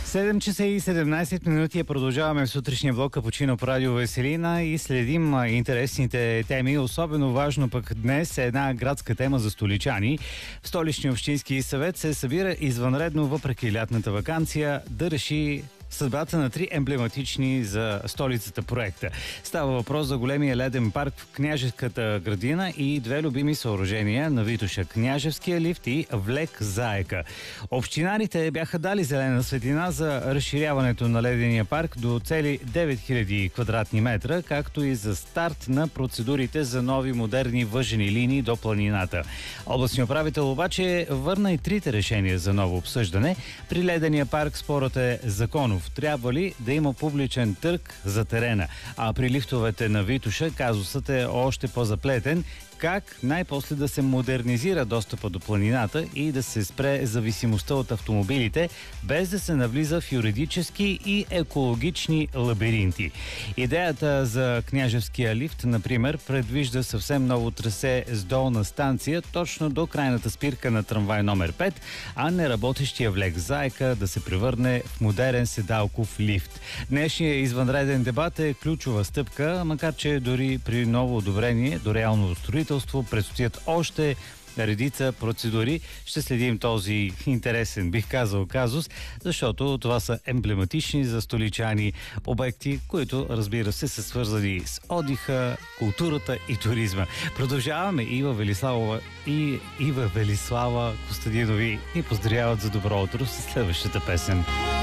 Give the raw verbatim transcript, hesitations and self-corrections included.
седем часа и седемнайсет минути. Продължаваме в сутрешния блок Капучино по Радио Веселина и следим интересните теми. Особено важно пък днес е една градска тема за столичани. В Столичния общински съвет се събира извънредно, въпреки лятната ваканция, да реши съдбата на три емблематични за столицата проекта. Става въпрос за големия леден парк в Княжеската градина и две любими съоръжения на Витоша: Княжевския лифт и Влек Заека. Общинарите бяха дали зелена светлина за разширяването на ледения парк до цели девет хиляди квадратни метра, както и за старт на процедурите за нови модерни въжени линии до планината. Областният управител обаче върна и трите решения за ново обсъждане. При ледения парк спорът е законов. Трябва ли да има публичен търг за терена? А при лифтовете на Витоша казусът е още по-заплетен. Как най-после да се модернизира достъпа до планината и да се спре зависимостта от автомобилите, без да се навлиза в юридически и екологични лабиринти. Идеята за Княжевския лифт, например, предвижда съвсем ново трасе с долна станция точно до крайната спирка на трамвай номер пет, а неработещия Влек Заека да се превърне в модерен седалков лифт. Днешният извънреден дебат е ключова стъпка, макар че дори при ново одобрение до реално строителство предстоят още редица процедури. Ще следим този интересен, бих казал, казус, защото това са емблематични за столичани обекти, които, разбира се, са свързани с отдиха, културата и туризма. Продължаваме. Ива Велиславова и Ива Велислава Костадинови ни поздравяват за добро утро с следващата песен.